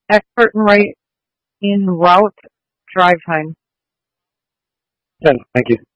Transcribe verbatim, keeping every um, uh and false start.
Expert in right in route drive time. ten. Thank you.